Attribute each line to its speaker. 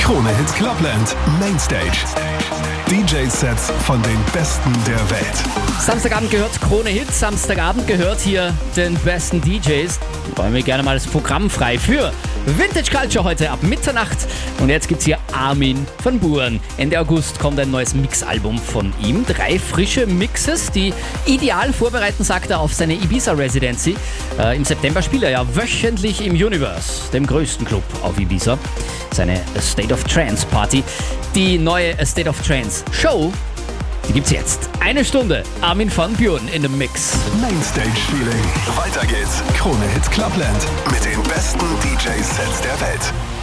Speaker 1: Krone Hit Clubland Mainstage. DJ-Sets von den Besten der Welt.
Speaker 2: Samstagabend gehört Krone Hit, Samstagabend gehört hier den besten DJs. Wollen wir gerne mal das Programm frei für Vintage Culture heute ab Mitternacht. Und jetzt gibt's hier Armin van Buuren. Ende August kommt ein neues Mixalbum von ihm. 3 frische Mixes, die ideal vorbereiten, sagt er, auf seine Ibiza-Residency. Im September spielt er ja wöchentlich im Universe, dem größten Club auf Ibiza. Seine A State of Trance Party. Die neue A State of Trance Show, die gibt's jetzt. 1 Stunde Armin van Buuren in dem Mix.
Speaker 1: Mainstage Feeling. Weiter geht's. Krone Hit Clubland mit den besten DJ-Sets der Welt.